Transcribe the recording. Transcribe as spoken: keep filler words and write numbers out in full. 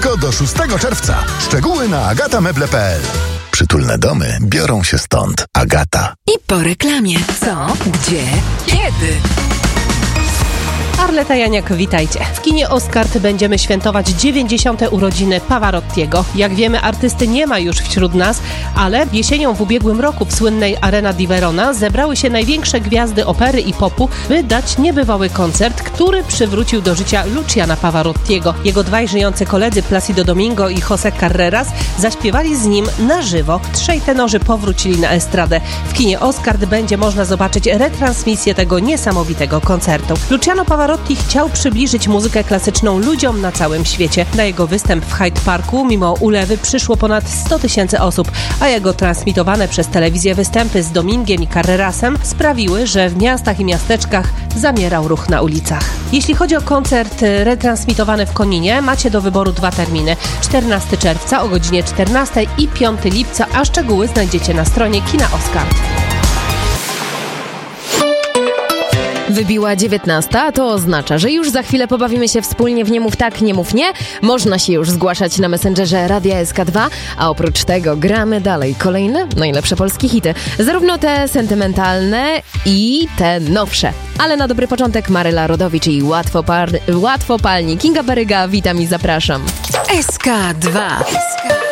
tylko do szóstego czerwca. Szczegóły na agata meble kropka p l. Przytulne domy biorą się stąd. Agata. I po reklamie. Co? Gdzie? Kiedy? Arleta Janiak, witajcie. W kinie Oscart będziemy świętować dziewięćdziesiąte urodziny Pavarottiego. Jak wiemy, artysty nie ma już wśród nas, ale jesienią w ubiegłym roku w słynnej Arena di Verona zebrały się największe gwiazdy opery i popu, by dać niebywały koncert, który przywrócił do życia Luciana Pavarottiego. Jego dwaj żyjący koledzy Placido Domingo i José Carreras zaśpiewali z nim na żywo. Trzej tenorzy powrócili na estradę. W kinie Oscart będzie można zobaczyć retransmisję tego niesamowitego koncertu. Luciano Pavarotti chciał przybliżyć muzykę klasyczną ludziom na całym świecie. Na jego występ w Hyde Parku mimo ulewy przyszło ponad sto tysięcy osób, a jego transmitowane przez telewizję występy z Domingiem i Carrerasem sprawiły, że w miastach i miasteczkach zamierał ruch na ulicach. Jeśli chodzi o koncert retransmitowany w Koninie, macie do wyboru dwa terminy. czternastego czerwca o godzinie czternastej i piątego lipca, a szczegóły znajdziecie na stronie Kina Oscart. Wybiła dziewiętnasta, a to oznacza, że już za chwilę pobawimy się wspólnie w Nie mów tak, nie mów nie. Można się już zgłaszać na Messengerze Radia S K dwa, a oprócz tego gramy dalej kolejne najlepsze polskie hity. Zarówno te sentymentalne i te nowsze. Ale na dobry początek Maryla Rodowicz i Łatwopar- Łatwopalni. Kinga Baryga, witam i zapraszam. S K dwa.